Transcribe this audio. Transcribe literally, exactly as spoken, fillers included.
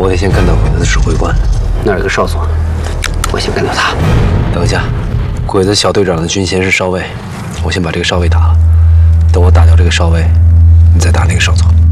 我得先干掉鬼子的指挥官。 那儿有个少佐，我先干掉他。 等一下，鬼子小队长的军衔是少尉，我先把这个少尉打了。等我打掉这个少尉，你再打那个少佐。